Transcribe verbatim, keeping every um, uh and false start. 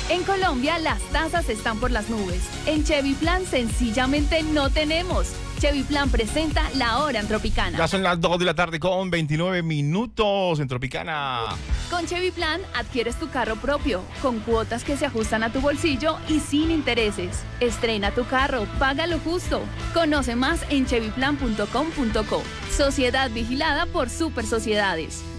En Colombia las tasas están por las nubes. En Chevy Plan sencillamente no tenemos. Chevy Plan presenta La Hora en Tropicana. Ya son las dos de la tarde con veintinueve minutos en Tropicana. Con Chevy Plan adquieres tu carro propio, con cuotas que se ajustan a tu bolsillo y sin intereses. Estrena tu carro, págalo justo. Conoce más en chevy plan punto com punto co. Sociedad vigilada por Super Sociedades.